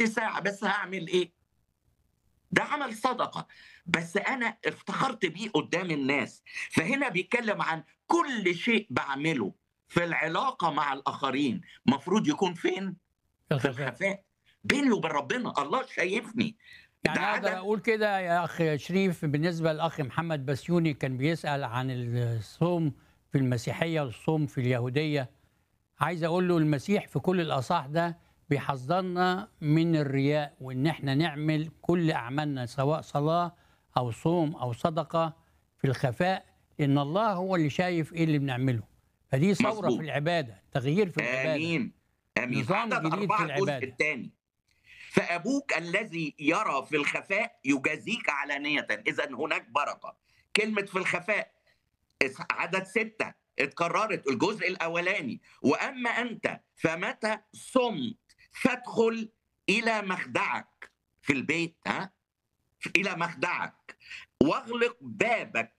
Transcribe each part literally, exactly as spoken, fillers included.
تلت ساعة بس هاعمل إيه؟ ده عمل صدقة، بس أنا افتخرت بيه قدّام الناس. فهنا بيتكلم عن كل شيء باعمله في العلاقة مع الآخرين مفروض يكون فين؟ في في الخفاء. الخفاء، بيني وبين ربنا، الله شايفني. ده يعني أقدر عدد أقول كده يا أخ شريف بالنسبة للأخ محمد بسيوني كان بيسأل عن الصوم في المسيحية والصوم في اليهودية، عايز أقول له المسيح في كل الأصحاح ده بيحذرنا من الرياء، وإن إحنا نعمل كل أعمالنا سواء صلاة أو صوم أو صدقة في الخفاء، لأن الله هو اللي شايف إيه اللي بنعمله. فدي ثورة في مضبوط. العبادة، تغيير في العبادة، آمين، آمين. نظام عدد جديد في أربعة الجزء العبادة. الثاني، فأبوك الذي يرى في الخفاء يجازيك علانية، إذا هناك بركة. كلمة في الخفاء اس- عدد ستة اتكررت الجزء الأولاني، وأما أنت فمتى صمت فادخل إلى مخدعك في البيت، ها، إلى مخدعك واغلق بابك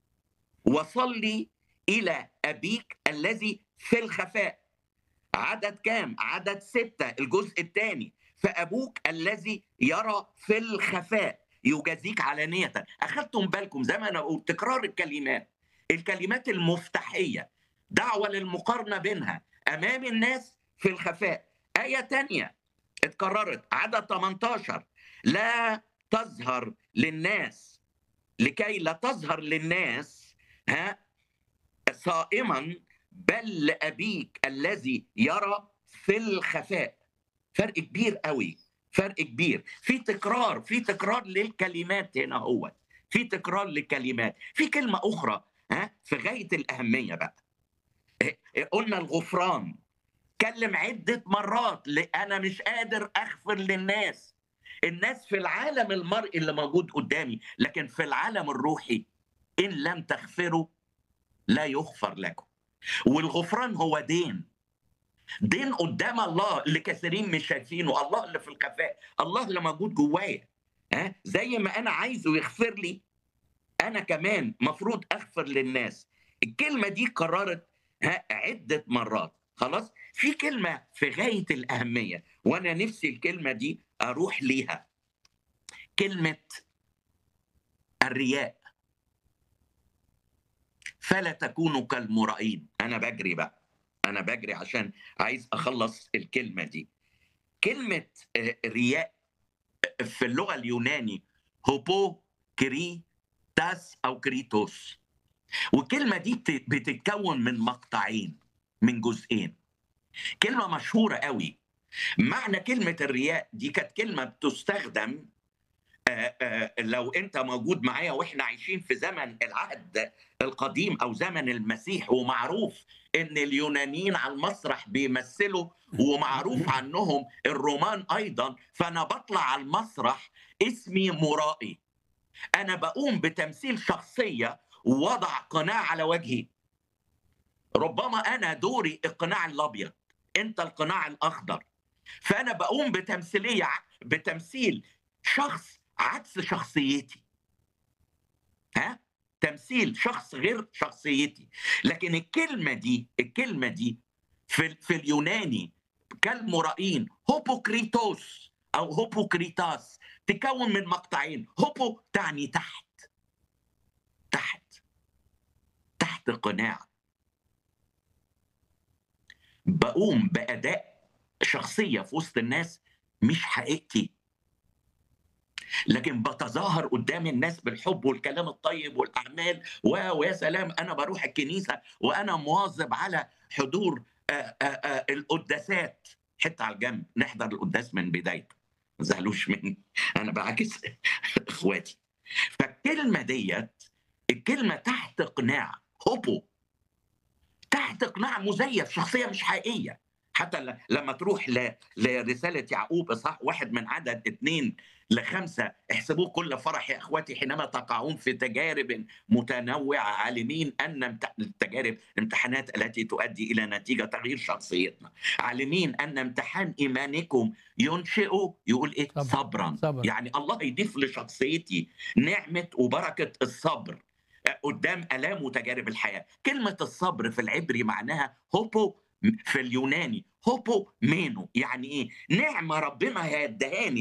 وصلي إلى أبيك الذي في الخفاء. عدد كام؟ عدد ستة الجزء الثاني، فأبوك الذي يرى في الخفاء يجازيك علانية. أخذتم بالكم زي ما أنا قلت تكرار الكلمات، الكلمات المفتاحية، دعوة للمقارنة بينها أمام الناس في الخفاء. آية تانية اتكررت عدد ثمانية عشر، لا تظهر للناس، لكي لا تظهر للناس ها صائما، بل لأبيك الذي يرى في الخفاء. فرق كبير قوي، فرق كبير. في تكرار، في تكرار للكلمات هنا، هو في تكرار للكلمات. في كلمة أخرى ها في غاية الأهمية بقى، قلنا الغفران. كلم عدة مرات، أنا مش قادر أغفر للناس. الناس في العالم المرئي اللي موجود قدامي، لكن في العالم الروحي إن لم تغفروا لا يغفر لكم. والغفران هو دين، دين قدام الله اللي كثيرين مش شايفينه، الله اللي في الخفاء، الله اللي موجود جوايا. ها زي ما انا عايزه يغفر لي، انا كمان مفروض اغفر للناس. الكلمه دي قررت ها عده مرات. خلاص، في كلمه في غايه الاهميه وانا نفسي الكلمه دي اروح ليها، كلمه الرياء. فلا تكونوا كالمرائين. انا بجري بقى، انا بجري عشان عايز اخلص الكلمه دي. كلمه آه، رياء في اللغه اليوناني هوبو كريتاس او كريتوس، والكلمه دي بت- بتتكون من مقطعين، من جزئين. كلمه مشهوره قوي. معنى كلمه الرياء دي كانت كلمه بتستخدم آه، آه، لو انت موجود معايا واحنا عايشين في زمن العهد القديم او زمن المسيح، ومعروف ان اليونانيين على المسرح بيمثلوا، ومعروف عنهم الرومان ايضا. فانا بطلع على المسرح اسمي مرائي، انا بقوم بتمثيل شخصيه ووضع قناع على وجهي. ربما انا دوري القناع الابيض، انت القناع الاخضر. فانا بقوم بتمثيليه بتمثيل شخص عكس شخصيتي، ها، تمثيل شخص غير شخصيتي. لكن الكلمه دي الكلمه دي في في اليوناني كالمرائين هوبوكريتوس او هوبوكريتاس، تكون من مقطعين. هوبو تعني تحت، تحت تحت قناع، بقوم باداء شخصيه في وسط الناس مش حقيقتي، لكن بتظاهر قدام الناس بالحب والكلام الطيب والاعمال و- ويا سلام، انا بروح الكنيسه وانا مواظب على حضور آآ آآ القداسات. حتى على الجنب نحضر القداس من بدايته، ما تزعلوش مني، انا بعكس اخواتي. فالكلمه ديت، الكلمه تحت قناع، هوبو، تحت قناع مزيف، شخصيه مش حقيقيه. حتى ل- لما تروح ل- لرساله يعقوب اصحاح واحد من عدد اثنين لخمسه، احسبوه كل فرح يا اخواتي حينما تقعون في تجارب متنوعه، عالمين ان امت- التجارب الامتحانات التي تؤدي الى نتيجه تغيير شخصيتنا، عالمين ان امتحان ايمانكم ينشئ، يقول ايه؟ صبر. صبرا. صبر. يعني الله يضيف لشخصيتي نعمه وبركه الصبر قدام آلام وتجارب الحياة. كلمة الصبر في العبري معناها هوبو في اليوناني هوبو مينو، يعني ايه؟ نعمه ربنا هيدهاني